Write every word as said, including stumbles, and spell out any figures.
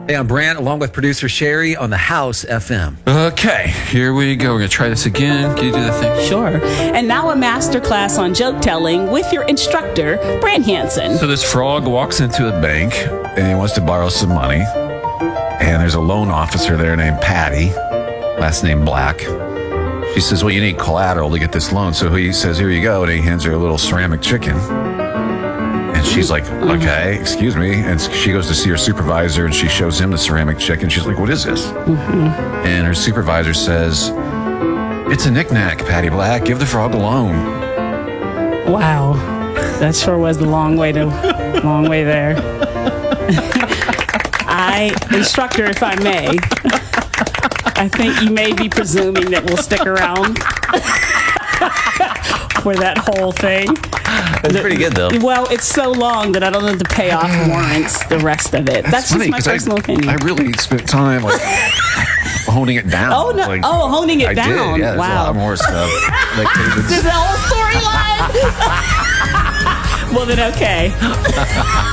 Hey, I'm Brant, along with producer Sherry on the House F M. Okay, here we go. We're going to try this again. Can you do the thing? Sure. And now a master class on joke telling with your instructor, Brant Hansen. So this frog walks into a bank. And he wants to borrow some money. And there's a loan officer there named Patty, last name Black. She says, well, you need collateral to get this loan. So he says, here you go. And he hands her a little ceramic chicken. And she's like, okay, excuse me. And she goes to see her supervisor and she shows him the ceramic chicken. She's like, what is this? Mm-hmm. And her supervisor says, it's a knick-knack, Patty Black. Give the frog a loan. Wow. That sure was the long way to long way there. I, instructor, if I may, I think you may be presuming that we'll stick around for that whole thing. That's The- pretty good, though. Well, it's so long that I don't know if the payoff warrants the rest of it. That's, funny, just my 'cause personal I, opinion. I really spent time like honing it down. Oh, no. Like, Oh, honing it I down. Did, yeah, there's Wow. a lot more stuff. Like, There's a whole storyline. Well, then, okay.